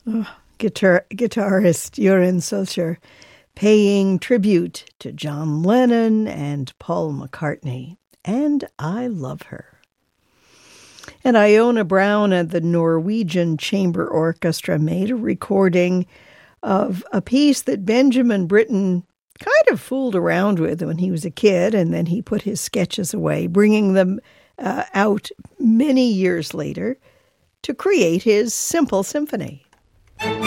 Guitarist Joran Socher paying tribute to John Lennon and Paul McCartney. And I love her. And Iona Brown and the Norwegian Chamber Orchestra made a recording of a piece that Benjamin Britten kind of fooled around with when he was a kid, and then he put his sketches away, bringing them out many years later to create his Simple Symphony.